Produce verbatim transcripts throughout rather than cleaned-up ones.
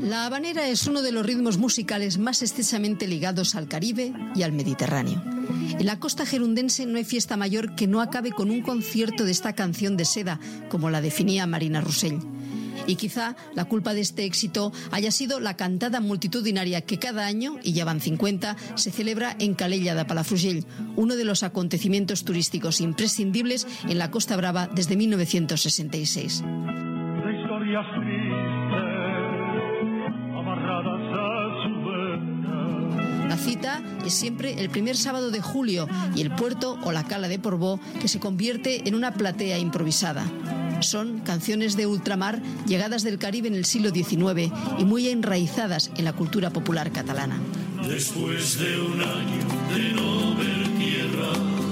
La habanera es uno de los ritmos musicales más estrechamente ligados al Caribe y al Mediterráneo. En la costa gerundense no hay fiesta mayor que no acabe con un concierto de esta canción de seda, como la definía Marina Rossell. Y quizá la culpa de este éxito haya sido la cantada multitudinaria que cada año, y ya van cincuenta, se celebra en Calella de Palafrugell, uno de los acontecimientos turísticos imprescindibles en la Costa Brava desde mil novecientos sesenta y seis. De historias tristes, amarradas a su vena. La cita es siempre el primer sábado de julio y el puerto o la cala de Portbó, que se convierte en una platea improvisada. Son canciones de ultramar llegadas del Caribe en el siglo diecinueve y muy enraizadas en la cultura popular catalana. Después de un año de no ver tierra,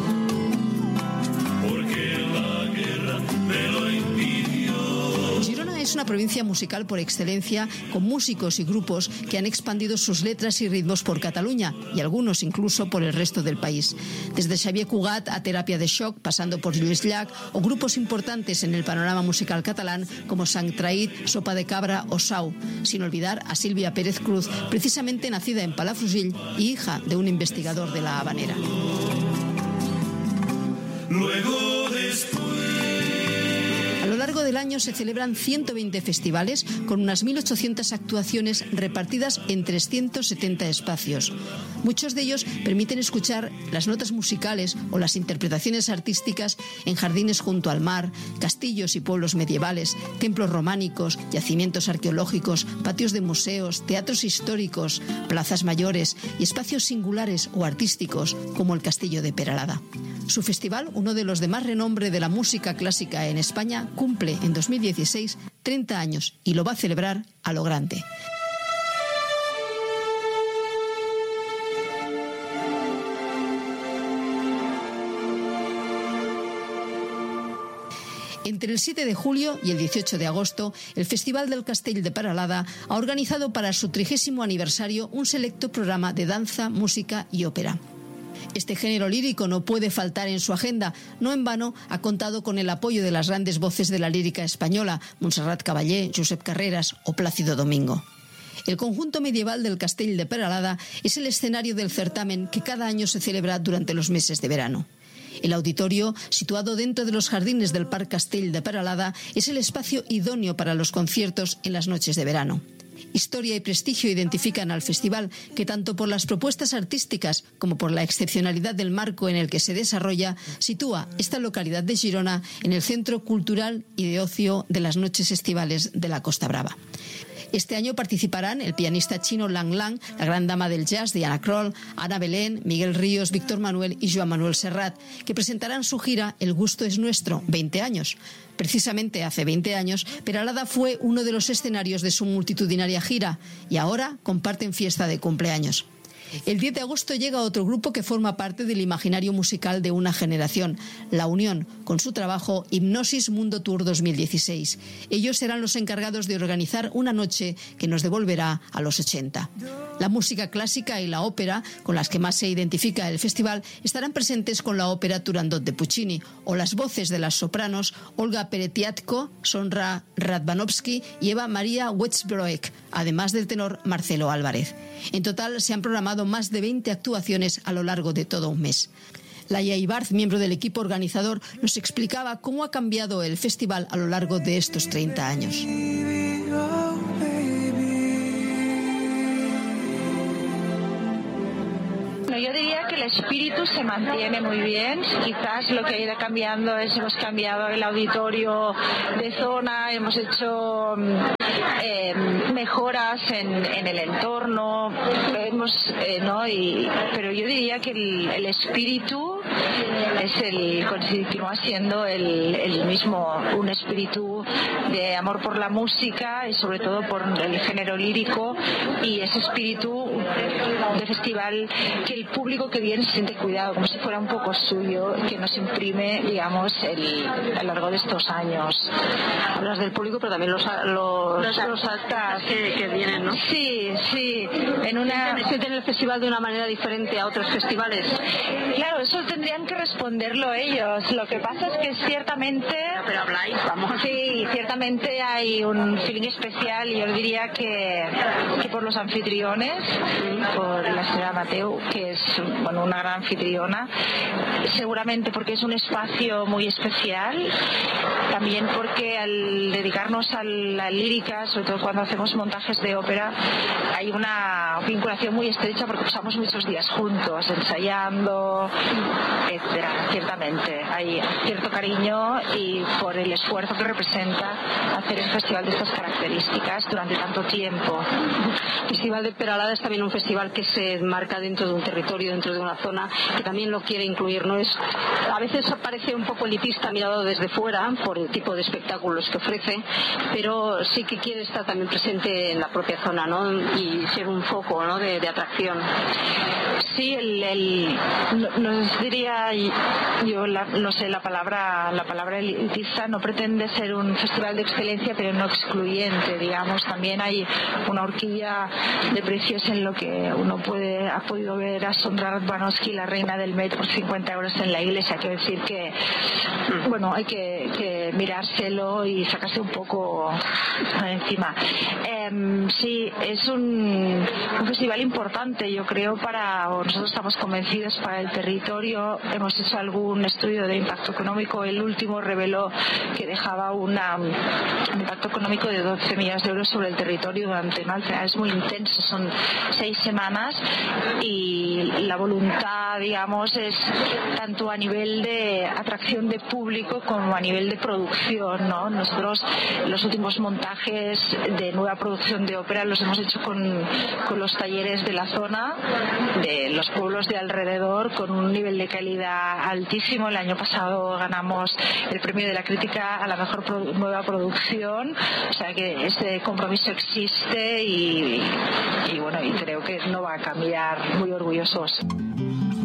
porque la guerra me lo impidió. Girona es una provincia musical por excelencia, con músicos y grupos que han expandido sus letras y ritmos por Cataluña y algunos incluso por el resto del país. Desde Xavier Cugat a Terapia de Shock, pasando por Lluís Llach o grupos importantes en el panorama musical catalán como Sant Traït, Sopa de Cabra o Sau, sin olvidar a Silvia Pérez Cruz, precisamente nacida en Palafrugell y hija de un investigador de la habanera. Luego después. A lo largo del año se celebran ciento veinte festivales con unas mil ochocientas actuaciones repartidas en trescientos setenta espacios. Muchos de ellos permiten escuchar las notas musicales o las interpretaciones artísticas en jardines junto al mar, castillos y pueblos medievales, templos románicos, yacimientos arqueológicos, patios de museos, teatros históricos, plazas mayores y espacios singulares o artísticos como el Castillo de Peralada. Su festival, uno de los de más renombre de la música clásica en España, cumple en dos mil dieciséis treinta años y lo va a celebrar a lo grande. Entre el siete de julio y el dieciocho de agosto, el Festival del Castell de Peralada ha organizado para su trigésimo aniversario un selecto programa de danza, música y ópera. Este género lírico no puede faltar en su agenda. No en vano ha contado con el apoyo de las grandes voces de la lírica española, Montserrat Caballé, Josep Carreras o Plácido Domingo. El conjunto medieval del Castell de Peralada es el escenario del certamen que cada año se celebra durante los meses de verano. El auditorio, situado dentro de los jardines del Parc Castell de Peralada, es el espacio idóneo para los conciertos en las noches de verano. Historia y prestigio identifican al festival, que tanto por las propuestas artísticas como por la excepcionalidad del marco en el que se desarrolla, sitúa esta localidad de Girona en el centro cultural y de ocio de las noches estivales de la Costa Brava. Este año participarán el pianista chino Lang Lang, la gran dama del jazz Diana Krall, Ana Belén, Miguel Ríos, Víctor Manuel y Joan Manuel Serrat, que presentarán su gira El gusto es nuestro, veinte años. Precisamente hace veinte años, Peralada fue uno de los escenarios de su multitudinaria gira y ahora comparten fiesta de cumpleaños. El diez de agosto llega otro grupo que forma parte del imaginario musical de una generación, La Unión, con su trabajo Hipnosis Mundo Tour dos mil dieciséis. Ellos serán los encargados de organizar una noche que nos devolverá a los ochenta. La música clásica y la ópera, con las que más se identifica el festival, estarán presentes con la ópera Turandot de Puccini, o las voces de las sopranos Olga Peretiatko, Sonra Radvanovsky y Eva María Wetsbroek, además del tenor Marcelo Álvarez. En total se han programado más de veinte actuaciones a lo largo de todo un mes. Laia Ibarz, miembro del equipo organizador, nos explicaba cómo ha cambiado el festival a lo largo de estos treinta años. Yo diría que el espíritu se mantiene muy bien. Quizás lo que ha ido cambiando es hemos cambiado el auditorio de zona, hemos hecho eh, mejoras en, en el entorno, hemos, eh, ¿no? Y, pero yo diría que el, el espíritu es el continúa siendo el, el mismo, un espíritu de amor por la música y sobre todo por el género lírico, y ese espíritu de festival que el público que viene se siente cuidado, como si fuera un poco suyo, que nos imprime, digamos, el, a lo largo de estos años. Hablas del público, pero también los los, los, los artistas que, que vienen, ¿no? Sí, sí. En una... ¿Sienten el festival de una manera diferente a otros festivales? Claro, eso tendrían que responderlo ellos. Lo que pasa es que ciertamente... Pero habláis, vamos. Sí, ciertamente hay un feeling especial, y yo diría que, que por los anfitriones, por la señora Mateu, que es bueno, una gran anfitriona, seguramente porque es un espacio muy especial, también porque al dedicarnos a la lírica, sobre todo cuando hacemos montajes de ópera, hay una vinculación muy estrecha porque pasamos muchos días juntos, ensayando, etcétera. Ciertamente hay cierto cariño, y por el esfuerzo que representa hacer un festival de estas características durante tanto tiempo. El Festival de Peralada es también un festival que se enmarca dentro de un territorio, dentro de una zona, que también lo quiere incluir. No es, a veces parece un poco elitista mirado desde fuera por el tipo de espectáculos que ofrece, pero sí que quiere estar también presente en la propia zona, ¿no? Y ser un foco, ¿no? de, de atracción. Sí, el, el no, no diría yo la, no sé la palabra la palabra elitista no pretende ser un festival de excelencia, pero no excluyente, digamos. También hay una horquilla de precios en lo que uno puede ha podido ver a Sondra Radwanowski, la reina del Met, por cincuenta euros en la iglesia. Quiero decir que bueno, hay que, que mirárselo y sacarse un poco encima. Eh, sí, es un, un festival importante, yo creo, para nosotros estamos convencidos para el territorio. Hemos hecho algún estudio de impacto económico. El último reveló que dejaba una, un impacto económico de doce millones de euros sobre el territorio durante, ¿no? Al final es muy intenso, son seis semanas, y la voluntad, digamos, es tanto a nivel de atracción de público como a nivel de producción, ¿no? Nosotros los últimos montajes de nueva producción de ópera los hemos hecho con, con los talleres de la zona, de los pueblos de alrededor, con un nivel de calidad altísimo. El año pasado ganamos el premio de la crítica a la mejor produ- nueva producción, o sea que ese compromiso existe, y, y bueno, y creo que no va a cambiar. Muy orgullosos.